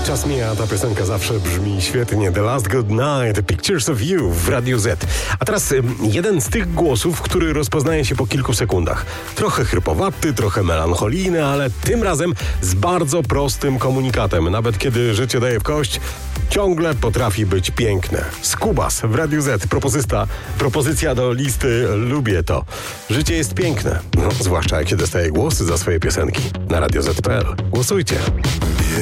Czas mija, ta piosenka zawsze brzmi świetnie. The Last Good Night, Pictures of You w Radiu Z. A teraz jeden z tych głosów, który rozpoznaje się po kilku sekundach. Trochę chrypowaty, trochę melancholijny, ale tym razem z bardzo prostym komunikatem. Nawet kiedy życie daje w kość, ciągle potrafi być piękne. Skubas w Radiu Z. Propozycja do listy Lubię to. Życie jest piękne. No, zwłaszcza jak się dostaje głosy za swoje piosenki. Na radioz.pl. Głosujcie.